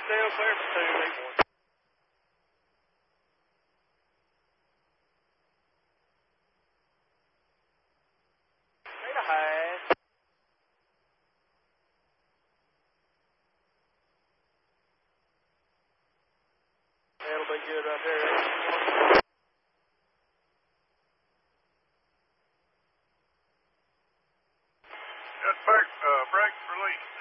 Still clear for 2, 8-1. Straight ahead. That'll be good right there. Just back, brakes release.